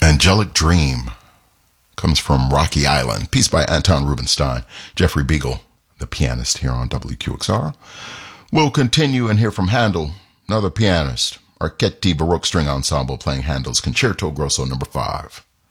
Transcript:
Angelic Dream comes from Rocky Island. Piece by Anton Rubinstein. Jeffrey Beagle, the pianist here on WQXR. We'll continue and hear from Handel, another pianist. Archetti Baroque String Ensemble playing Handel's Concerto Grosso No. 5.